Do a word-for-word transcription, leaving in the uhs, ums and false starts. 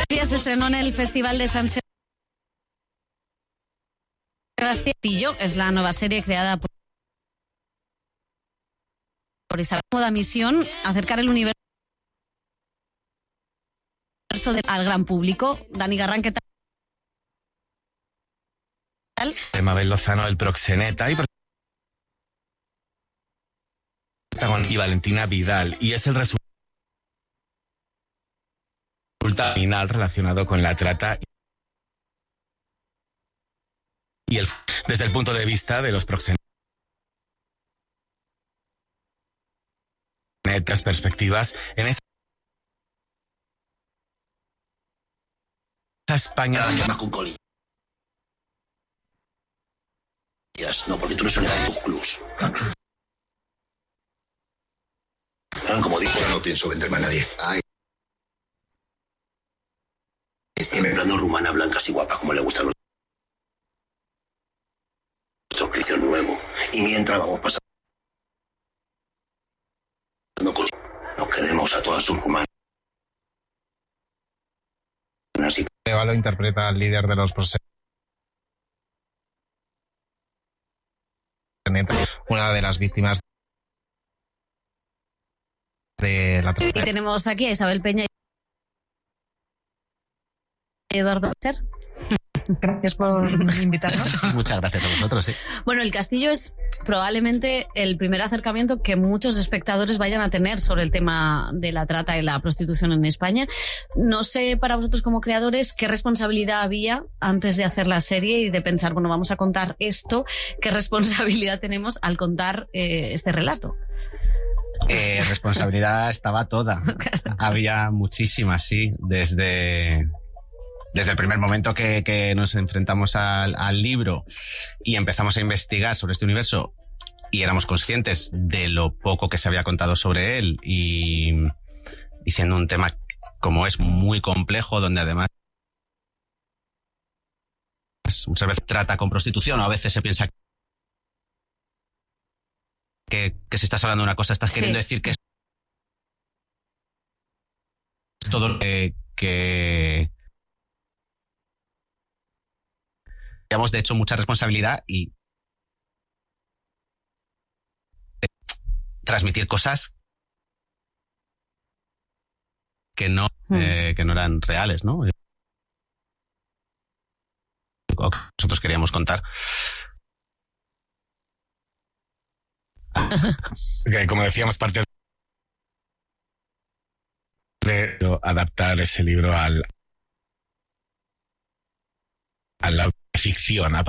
Se estrenó en el Festival de San Sebastián. Es la nueva serie creada por, por Isabel. Moda misión, acercar el universo de, al gran público. Dani Garrán, ¿qué tal? Mabel Lozano, el proxeneta, y, y Valentina Vidal, y es el resultado final relacionado con la trata y el desde el punto de vista de los proxenetas, perspectivas en esa España. Con colillas. No, porque tú eres un gran plus. Como dijo, no pienso venderme a nadie. Ay. Estoy hablando rumana, blancas y guapas, como le gustan los nuestro precio nuevo. Y mientras vamos pasando cosas, nos quedemos a todas sus rumanas. Así que Eva lo interpreta al líder de los proxenetas, una de las víctimas de la trata. Y tenemos aquí a Isabel Peña y Eduardo Ser. Gracias por invitarnos. Muchas gracias a vosotros, sí. Bueno, El Castillo es probablemente el primer acercamiento que muchos espectadores vayan a tener sobre el tema de la trata y la prostitución en España. No sé, para vosotros como creadores, qué responsabilidad había antes de hacer la serie y de pensar, bueno, vamos a contar esto, qué responsabilidad tenemos al contar eh, este relato. Eh, responsabilidad estaba toda. Había muchísimas, sí, desde... Desde el primer momento que, que nos enfrentamos al, al libro y empezamos a investigar sobre este universo y éramos conscientes de lo poco que se había contado sobre él y, y siendo un tema como es muy complejo, donde además muchas veces trata con prostitución o a veces se piensa que, que si estás hablando de una cosa estás queriendo sí. decir que es todo lo que... que Tenemos, de hecho, mucha responsabilidad y transmitir cosas que no, mm. eh, que no eran reales, ¿no? O que nosotros queríamos contar. Okay, como decíamos, parte de adaptar ese libro al, a la ficción,